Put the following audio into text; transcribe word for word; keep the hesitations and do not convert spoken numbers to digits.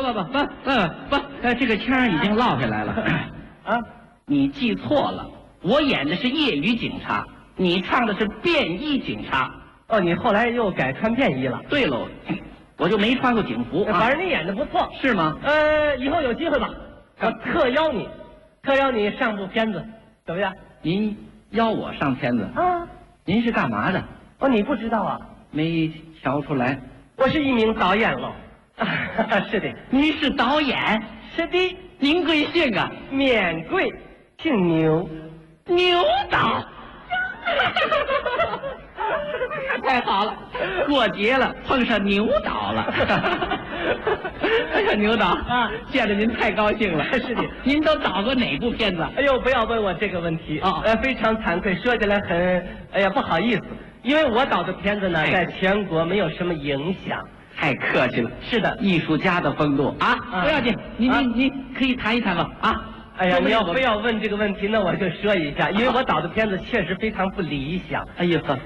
不不不不不，呃，这个腔已经落下来了。 啊， 你记错了，我演的是业余警察，你唱的是便衣警察。 哦，你后来又改穿便衣了。 对喽，我就没穿过警服。 反正你演的不错， 是吗？ 呃，以后有机会吧，我特邀你，特邀你上部片子，怎么样？ 您邀我上片子啊？ 您是干嘛的？ 哦，你不知道啊？ 没瞧出来。 我是一名导演喽。是的。 您是导演？ 是的。 您贵姓啊？ 免贵，姓牛， 牛导。太好了，过节了，碰上牛导了。哎呀，牛导啊， 见着您太高兴了。 是的。 您都导过哪部片子？ 哎呦，不要问我这个问题啊、哦！ 呃，非常惭愧，说起来很，哎呀，不好意思，因为我导的片子呢， 哎、 在全国没有什么影响。 太客气了。 是的， 艺术家的风度啊，啊不要紧，您您您可以谈一谈吧啊。 哎呀，你要非要问这个问题，那我就说一下，因为我导的片子确实非常不理想。 哎呀呵。